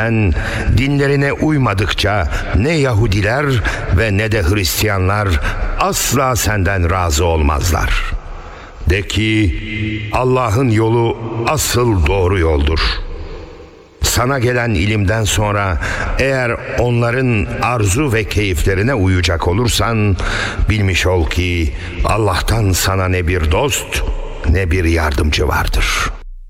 Sen dinlerine uymadıkça ne Yahudiler ve ne de Hristiyanlar asla senden razı olmazlar. De ki Allah'ın yolu asıl doğru yoldur. Sana gelen ilimden sonra eğer onların arzu ve keyiflerine uyacak olursan bilmiş ol ki Allah'tan sana ne bir dost ne bir yardımcı vardır.''